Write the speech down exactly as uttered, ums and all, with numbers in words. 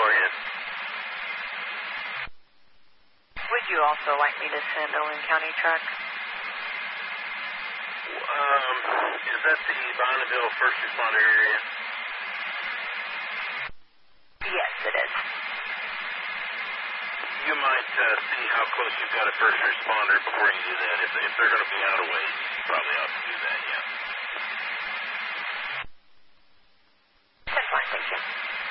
Oregon. Would you also like me to send a Lynn County truck? Um, is that the Bonneville first responder area? Yes, it is. You might uh, see how close you've got a first responder before you do that. If, if they're going to be out of ways, you probably ought to do that, yeah.